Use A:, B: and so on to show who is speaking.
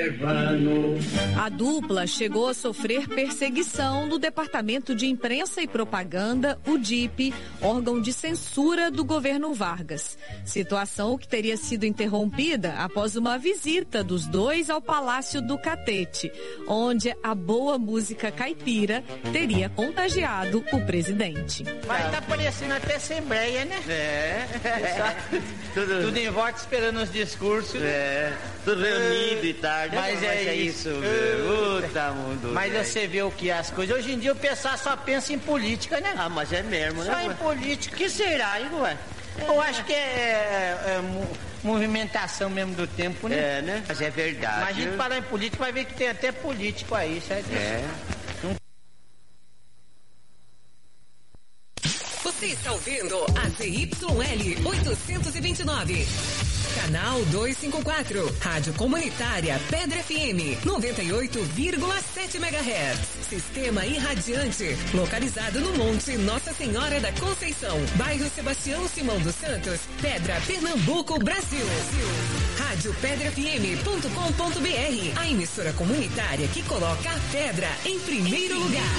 A: A dupla chegou a sofrer perseguição no Departamento de Imprensa e Propaganda, o DIP, órgão de censura do governo Vargas. Situação que teria sido interrompida após uma visita dos dois ao Palácio do Catete, onde a boa música caipira teria contagiado o presidente.
B: Mas tá parecendo até Assembleia, né? Tudo em volta esperando os discursos.
C: Tudo reunido e tarde.
B: Mas é isso.
C: Puta mundo.
B: Mas você vê o que é as coisas. Hoje em dia o pessoal só pensa em política, né?
C: Ah, mas é mesmo, né?
B: Só em política.
C: O que será, hein, ué?
B: Eu acho que é movimentação mesmo do tempo, né?
C: É, né? Mas é verdade.
B: Mas a gente falar em política vai ver que tem até político aí, certo?
D: Você está ouvindo a ZYL 829. Canal 254, Rádio Comunitária Pedra FM, 98,7 MHz. Sistema irradiante, localizado no Monte Nossa Senhora da Conceição, bairro Sebastião Simão dos Santos, Pedra, Pernambuco, Brasil. Rádio PedraFM.com.br, a emissora comunitária que coloca a pedra em primeiro lugar.